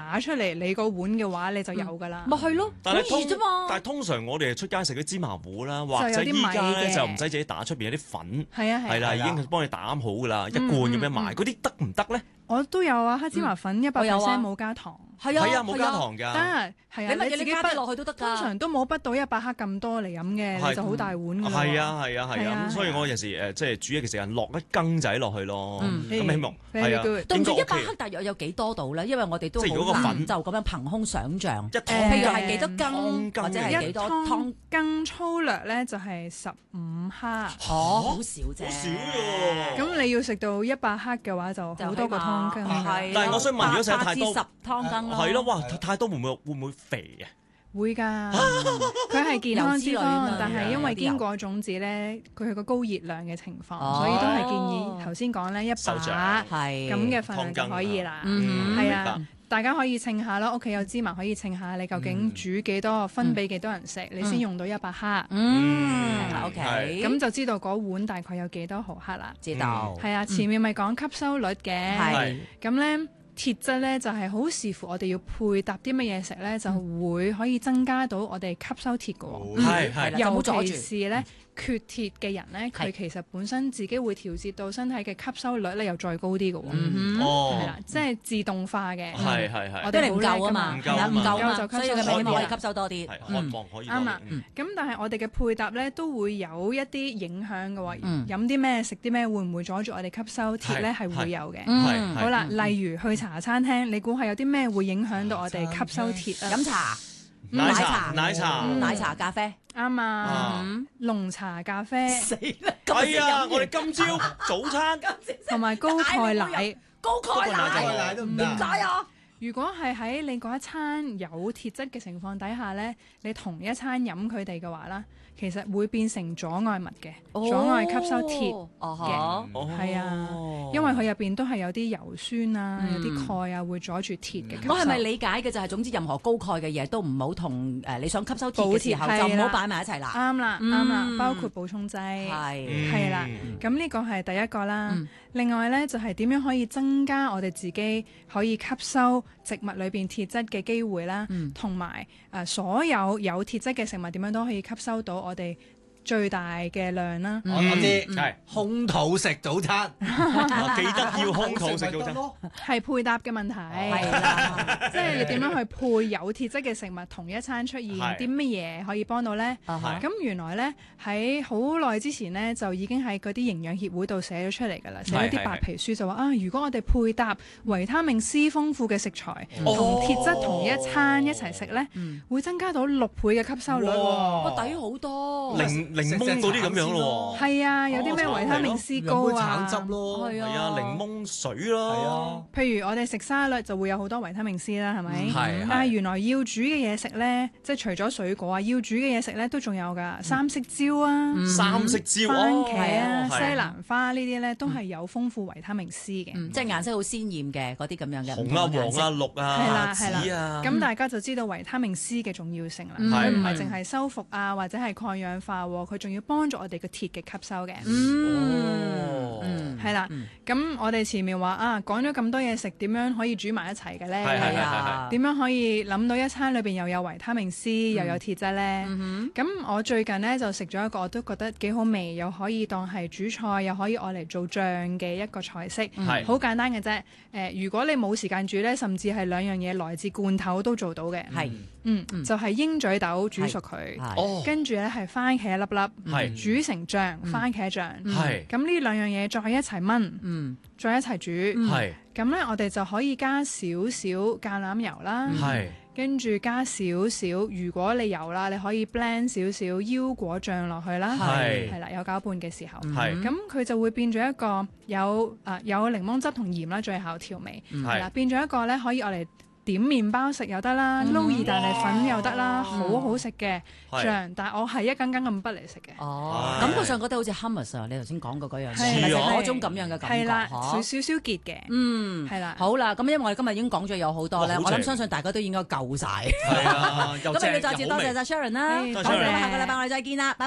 打出嚟你個碗嘅話，你就有㗎啦。 咪係咯， 但係好易啫嘛。 但係通常我哋出街食啲芝麻糊啦，或者就有啲米依家咧嘅就唔使自己打，出邊有啲粉係啊係啦，已經幫你打啱好㗎啦，一罐咁樣賣，嗰啲得唔得咧？ 我都有啊，黑芝麻粉100%冇加糖。 係係啊，冇加糖㗎。 係啊， 你乜嘢自己你加啲落去都得㗎。 通常都冇畢到100克咁多嚟飲嘅，你就好大碗㗎啦。 係啊，咁所以我有時即係煮嘢嘅時間落一羹仔落去咯。咁希望係啊， 對唔住應該 100克大約有幾多度咧？因為我哋都即係如果個粉就咁樣憑空想像， 一湯譬如係幾多羹湯或者係幾多湯羹粗略咧就係15克。 好少啫， 好少喎。 咁你要食到100克嘅話，就好多個湯羹。 係， 但係我想問，如果食得太多 8至10湯羹咯， 係咯，哇！太多會唔會肥啊？ 會㗎，佢係健康脂肪，但係因為有啲油堅果種子咧，佢係個高熱量嘅情況， 哦所以都係建議頭先講咧手 100 掌係咁嘅份量就可以啦。 嗯係明白啊，大家可以稱下咯，屋企有芝麻可以稱下，你究竟煮幾多，分俾幾多人食，你先用到100克。 OK， 咁就知道嗰碗大概有幾多毫克啦。 知道係啊，前面咪講吸收率嘅， 係咁咧。鐵質咧就係好視乎我哋要配搭啲乜嘢食咧，就會可以增加到我哋吸收鐵嘅喎。 係尤就冇阻住其是咧缺鐵嘅人咧，佢其實本身自己會調節到身體嘅吸收率咧又再高啲嘅喎。係啦，即係自動化嘅。 係我因為你唔哋好夠啊嘛， 唔夠啊嘛唔夠啊嘛， 就所以佢咪希望可以吸收多啲。 渴望可以啱啦，咁但係我哋嘅配搭咧都會有一啲影響嘅喎。飲啲咩食啲咩會唔會阻住我哋吸收鐵咧？係會有嘅。 係好啦，例如去茶餐廳，你估係有啲咩會影響到我哋吸收鐵啊？ 飲茶、奶茶、咖啡， 啱啊，濃茶、咖啡死啦！ 係啊，我哋今朝早餐同埋高鈣奶。 高鈣奶都唔得。 點解啊？ 如果係喺你嗰一餐有鐵質嘅情況底下呢，你同一餐飲佢哋嘅話啦，其實會變成阻礙物嘅，阻礙吸收鐵嘅，係啊，因為佢入邊都係有啲油酸啊，有啲鈣啊，會阻住鐵嘅吸收。 我係咪理解嘅就係總之任何高鈣嘅嘢都唔好同你想吸收鐵嘅時候就唔好擺埋一齊啦。 啱啦，啱啦，包括補充劑係啦。咁呢個係第一個啦。另外呢，就係點樣可以增加我哋自己可以吸收植物裏邊鐵質嘅機會啦，同埋所有有鐵質嘅食物點樣都可以吸收到我哋最大嘅量啦。 我知係空肚食早餐， 記得要空肚食早餐。 係配搭嘅問題，係啦，即係你點樣去配有鐵質嘅食物同一餐出現啲乜嘢可以幫到呢？咁原來呢，喺好耐之前呢，就已經喺嗰啲營養協會度寫咗出嚟㗎啦，寫咗啲白皮書就話啊，如果我哋配搭維他命 C 豐富嘅食材同鐵質同一餐一齊食呢，會增加到6倍嘅吸收率喎， 抵好多。 檸檬嗰啲咁樣咯喎， 係啊，有啲咩維他命 C 膏啊， 橙汁咯， 係啊，檸檬水咯，係啊。 譬如我哋食沙律就會有好多維他命 C 啦，係咪？ 係。 但係原來要煮嘅嘢食咧，即係除咗水果啊，要煮嘅嘢食咧都仲有㗎，三色椒啊、 三色椒、 番茄啊、西蘭花呢啲咧都係有豐富維他命 C 嘅， 即係顏色好鮮豔嘅嗰啲咁樣嘅紅啊、黃啊、綠啊、紫啊。 咁大家就知道維他命 C 嘅重要性啦。佢唔係淨係修復啊，或者係抗氧化喎，佢仲要幫助我哋嘅鐵嘅吸收嘅。係啦。咁我哋前面話啊，講咗咁多嘢食，點樣可以煮埋一齊嘅咧？ 係啊。 點樣可以諗到一餐裏邊又有維他命 C 又有鐵質咧？咁我最近咧就食咗一個我都覺得幾好味，又可以當係煮菜，又可以愛嚟做醬嘅一個菜式。好簡單嘅啫。如果你冇時間煮咧，甚至係兩樣嘢來自罐頭都做到嘅。 係。 就係鷹嘴豆煮熟佢，跟住咧係番茄一粒粒，煮成醬，番茄醬。咁呢兩樣嘢再一齊燜，再一齊煮。咁咧我哋就可以加少少橄欖油啦，跟住加少少，如果你有啦，你可以 blend 少少腰果醬落去啦，係啦，有攪拌嘅時候，咁佢就會變咗一個有檸檬汁同鹽啦，最後調味，係啦，變咗一個咧可以我嚟點麵包食又得啦，撈意大利粉又得啦，好好食嘅醬。但係我係一羹羹咁不嚟食嘅。 感覺上覺得好似 hummus 啊，你頭先講過嗰樣係嘢，嗰種咁樣嘅感覺。 係啦，少少結嘅。係啦。 好啦，咁因為我哋今日已經講咗有好多咧，我諗相信大家都應該夠晒。 係啊， 咁你再次多謝晒 Sharon 啦。好，咁下個禮拜我哋再見啦。